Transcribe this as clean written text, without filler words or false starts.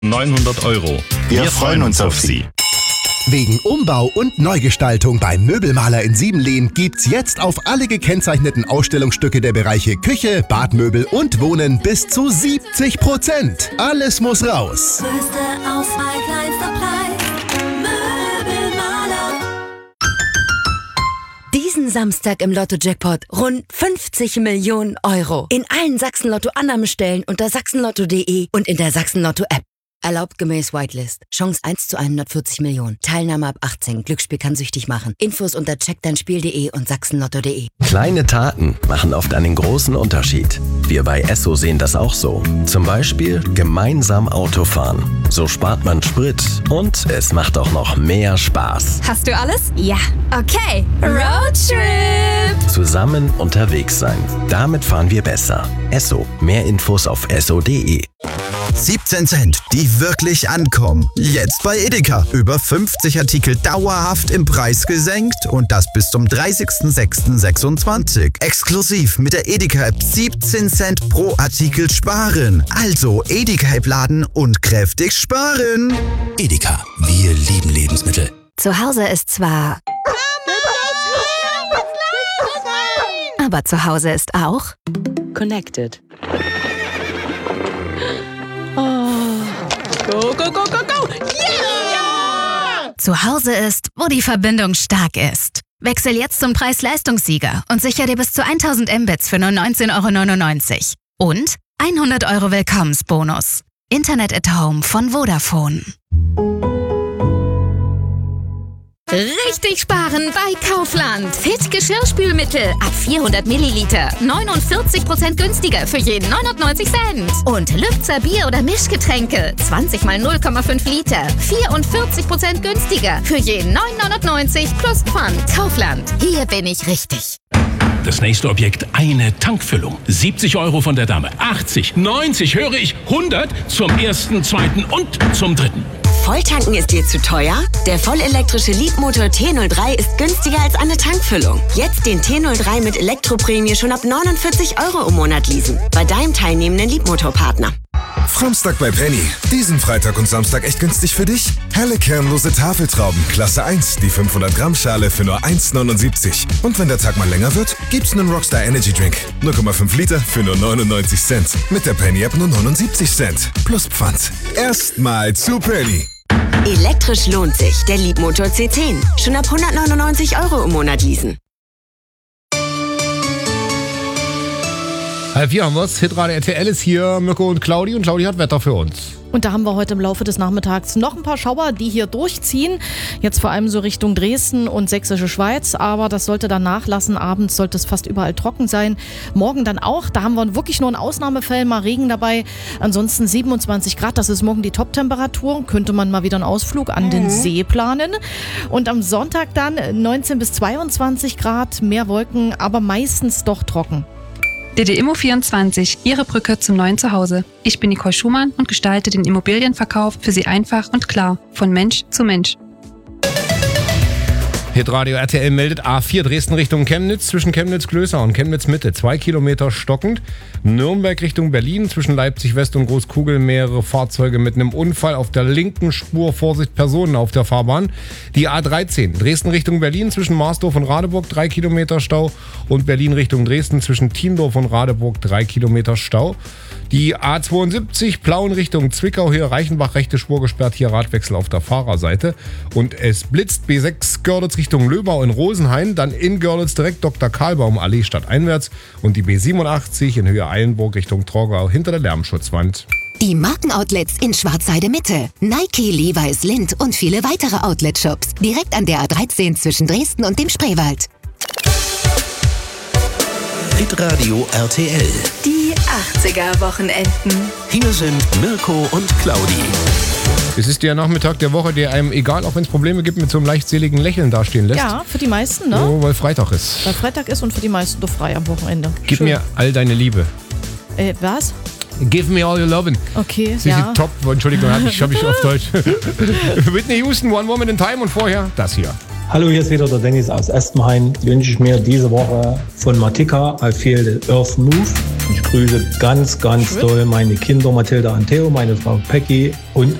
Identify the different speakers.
Speaker 1: 900 €. Wir freuen uns auf Sie.
Speaker 2: Wegen Umbau und Neugestaltung beim Möbelmaler in Siebenlehn gibt's jetzt auf alle gekennzeichneten Ausstellungsstücke der Bereiche Küche, Badmöbel und Wohnen bis zu 70%. Alles muss raus.
Speaker 3: Größte Auswahl, kleinster Preis. Möbelmaler.
Speaker 4: Diesen Samstag im Lotto-Jackpot rund 50 Millionen €. In allen Sachsen-Lotto-Annahmestellen unter sachsenlotto.de und in der Sachsen-Lotto-App. Erlaubt gemäß Whitelist. Chance 1 zu 140 Millionen. Teilnahme ab 18. Glücksspiel kann süchtig machen. Infos unter checkdeinspiel.de und sachsenlotto.de.
Speaker 5: Kleine Taten machen oft einen großen Unterschied. Wir bei Esso sehen das auch so. Zum Beispiel gemeinsam Autofahren. So spart man Sprit und es macht auch noch mehr Spaß.
Speaker 6: Hast du alles? Ja. Okay. Roadtrip.
Speaker 5: Zusammen unterwegs sein. Damit fahren wir besser. Esso. Mehr Infos auf esso.de.
Speaker 7: 17 Cent, die wirklich ankommen. Jetzt bei Edeka. Über 50 Artikel dauerhaft im Preis gesenkt und das bis zum 30.06.26. Exklusiv mit der Edeka-App 17 Cent pro Artikel sparen. Also Edeka-App laden und kräftig sparen.
Speaker 2: Edeka, wir lieben Lebensmittel.
Speaker 6: Zu Hause ist zwar... Aber zu Hause ist auch...
Speaker 4: Connected.
Speaker 6: Go, go, go, go, go! Yeah! Zu Hause ist, wo die Verbindung stark ist. Wechsel jetzt zum Preis-Leistungssieger und sichere dir bis zu 1000 Mbits für nur 19,99 € und 100 € Willkommensbonus. Internet at Home von Vodafone. Richtig sparen bei Kaufland. Fit Geschirrspülmittel ab 400 Milliliter. 49% günstiger für jeden 99 Cent. Und Lübzer Bier- oder Mischgetränke. 20 mal 0,5 Liter. 44% günstiger für jeden 9,99 € plus Pfand. Kaufland. Hier bin ich richtig.
Speaker 8: Das nächste Objekt, eine Tankfüllung. 70 € von der Dame. 80, 90, höre ich, 100 zum ersten, zweiten und zum dritten.
Speaker 9: Volltanken ist dir zu teuer? Der vollelektrische Leapmotor T03 ist günstiger als eine Tankfüllung. Jetzt den T03 mit Elektroprämie schon ab 49 € im Monat leasen. Bei deinem teilnehmenden Leapmotor-Partner.
Speaker 10: Framstag bei Penny. Diesen Freitag und Samstag echt günstig für dich? Helle kernlose Tafeltrauben, Klasse 1, die 500 Gramm Schale für nur 1,79. Und wenn der Tag mal länger wird, gibt's einen Rockstar Energy Drink. 0,5 Liter für nur 99 Cent. Mit der Penny App nur 79 Cent. Plus Pfand. Erstmal zu Penny.
Speaker 9: Elektrisch lohnt sich. Der Leapmotor C10. Schon ab 199 € im Monat leasen.
Speaker 11: 3:30 haben wir's. Hitradio RTL ist hier. Mirko und Claudi und Claudi hat Wetter für uns.
Speaker 12: Und da haben wir heute im Laufe des Nachmittags noch ein paar Schauer, die hier durchziehen. Jetzt vor allem so Richtung Dresden und Sächsische Schweiz. Aber das sollte dann nachlassen. Abends sollte es fast überall trocken sein. Morgen dann auch. Da haben wir wirklich nur in Ausnahmefällen mal Regen dabei. Ansonsten 27 Grad. Das ist morgen die Top-Temperatur. Könnte man mal wieder einen Ausflug an den See planen. Und am Sonntag dann 19 bis 22 Grad. Mehr Wolken, aber meistens doch trocken.
Speaker 13: DD Immo24, Ihre Brücke zum neuen Zuhause. Ich bin Nicole Schumann und gestalte den Immobilienverkauf für Sie einfach und klar, von Mensch zu Mensch.
Speaker 11: Hitradio RTL meldet A4 Dresden Richtung Chemnitz, zwischen Chemnitz-Glößau und Chemnitz-Mitte 2 Kilometer stockend. Nürnberg Richtung Berlin, zwischen Leipzig-West und Großkugel mehrere Fahrzeuge mit einem Unfall auf der linken Spur. Vorsicht, Personen auf der Fahrbahn. Die A13 Dresden Richtung Berlin, zwischen Marsdorf und Radeburg 3 Kilometer Stau. Und Berlin Richtung Dresden, zwischen Thiendorf und Radeburg 3 Kilometer Stau. Die A72 Plauen Richtung Zwickau, hier Reichenbach, rechte Spur gesperrt, hier Radwechsel auf der Fahrerseite. Und es blitzt B6 Görlitz Richtung Löbau in Rosenhain, dann in Görlitz direkt Dr. Karlbaum Allee stadteinwärts und die B87 in Höhe Eilenburg Richtung Torgau hinter der Lärmschutzwand.
Speaker 14: Die Markenoutlets in Schwarzheide Mitte. Nike, Levi's, Lindt und viele weitere Outlet-Shops. Direkt an der A13 zwischen Dresden und dem Spreewald.
Speaker 2: Hitradio RTL.
Speaker 3: Die 80er-Wochenenden.
Speaker 2: Hier sind Mirko und Claudi.
Speaker 11: Es ist der Nachmittag der Woche, der einem, egal auch wenn es Probleme gibt, mit so einem leicht seligen Lächeln dastehen lässt.
Speaker 12: Ja, für die meisten, ne?
Speaker 11: Oh, weil Freitag ist.
Speaker 12: Weil Freitag ist und für die meisten doch frei am Wochenende.
Speaker 11: Gib
Speaker 12: Schön.
Speaker 11: mir all deine Liebe.
Speaker 12: Was?
Speaker 11: Give me all your lovin'.
Speaker 12: Okay,
Speaker 11: Sie
Speaker 12: ja.
Speaker 11: Top, Entschuldigung, hab ich auf Deutsch. Whitney Houston, One Woman in Time und vorher das hier.
Speaker 15: Hallo, hier ist wieder der Dennis aus Espenhain. Wünsche ich mir diese Woche von Matika, I Feel the Earth Move. Ich grüße ganz doll meine Kinder Mathilda und Theo, meine Frau Peggy und